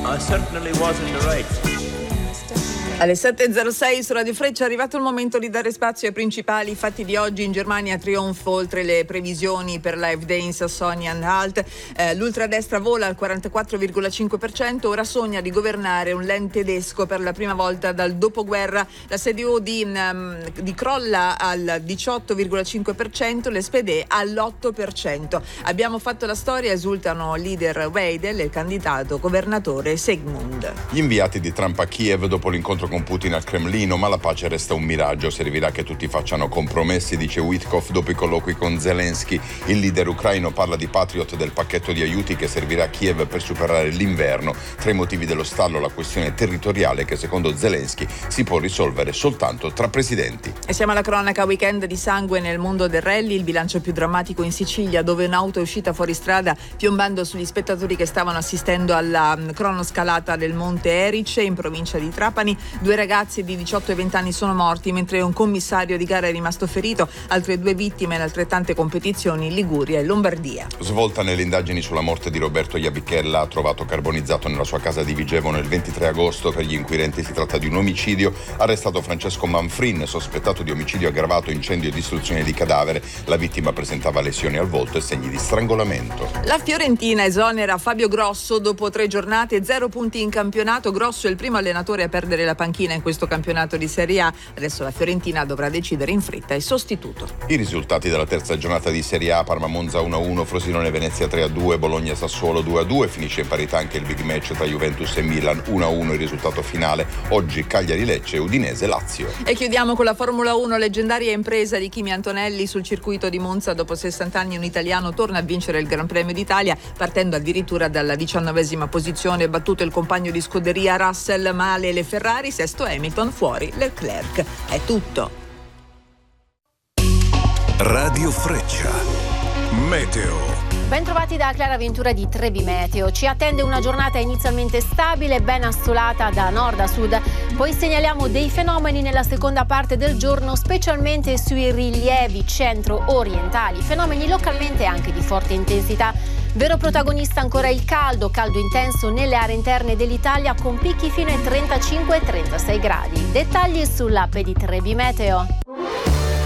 I certainly was in the right. Alle 7.06 su Radio Freccia è arrivato il momento di dare spazio ai principali fatti di oggi. In Germania trionfo oltre le previsioni per l'AfD in Sassonia-Anhalt. L'ultradestra vola al 44,5%, ora sogna di governare un Land tedesco per la prima volta dal dopoguerra. La CDU di crolla al 18,5%, l'SPD all'8%. Abbiamo fatto la storia, esultano leader Weidel e il candidato governatore Segmund. Gli inviati di Trump a Kiev dopo l'incontro con Putin al Cremlino, ma la pace resta un miraggio, servirà che tutti facciano compromessi, dice Witkoff dopo i colloqui con Zelensky. Il leader ucraino parla di Patriot, del pacchetto di aiuti che servirà a Kiev per superare l'inverno. Tra i motivi dello stallo la questione territoriale che secondo Zelensky si può risolvere soltanto tra presidenti. E siamo alla cronaca, weekend di sangue nel mondo del rally, il bilancio più drammatico in Sicilia dove un'auto è uscita fuori strada piombando sugli spettatori che stavano assistendo alla cronoscalata del Monte Erice in provincia di Trapani. 2 ragazzi di 18 e 20 anni sono morti mentre un commissario di gara è rimasto ferito, altre 2 vittime in altrettante competizioni in Liguria e Lombardia. Svolta nelle indagini sulla morte di Roberto Iabichella, trovato carbonizzato nella sua casa di Vigevano il 23 agosto. Per gli inquirenti si tratta di un omicidio. Arrestato Francesco Manfrin, sospettato di omicidio aggravato, incendio e distruzione di cadavere. La vittima presentava lesioni al volto e segni di strangolamento. La Fiorentina esonera Fabio Grosso dopo 3 giornate, 0 punti in campionato. Grosso è il primo allenatore a perdere la panchina in questo campionato di Serie A. Adesso la Fiorentina dovrà decidere in fretta il sostituto. I risultati della terza giornata di Serie A: Parma-Monza 1-1, Frosinone-Venezia 3-2, Bologna-Sassuolo 2-2. Finisce in parità anche il big match tra Juventus e Milan, 1-1 il risultato finale. Oggi Cagliari-Lecce, Udinese-Lazio. E chiudiamo con la Formula 1, leggendaria impresa di Kimi Antonelli sul circuito di Monza. Dopo 60 anni un italiano torna a vincere il Gran Premio d'Italia, partendo addirittura dalla 19ª posizione, battuto il compagno di scuderia Russell, male le Ferrari, sesto Hamilton, fuori Leclerc. È tutto. Radio Freccia. Meteo. Bentrovati da Clara Ventura di Trebi Meteo. Ci attende una giornata inizialmente stabile, ben assolata da nord a sud. Poi segnaliamo dei fenomeni nella seconda parte del giorno, specialmente sui rilievi centro-orientali. Fenomeni localmente anche di forte intensità. Vero protagonista ancora il caldo intenso nelle aree interne dell'Italia con picchi fino ai 35-36 gradi. Dettagli sull'app di Trebi Meteo.